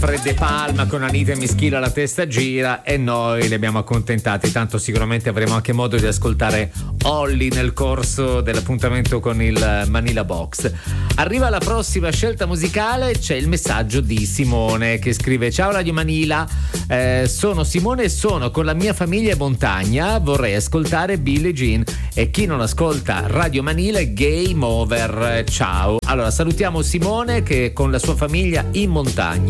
Fred Palma con Anita e Mischila la testa gira, e noi li abbiamo accontentati, tanto sicuramente avremo anche modo di ascoltare Olly nel corso dell'appuntamento con il Manila Box. Arriva la prossima scelta musicale, c'è il messaggio di Simone che scrive: ciao Radio Manila, sono Simone e sono con la mia famiglia in montagna, vorrei ascoltare Billie Jean, e chi non ascolta Radio Manila è game over. Ciao. Allora salutiamo Simone che è con la sua famiglia in montagna.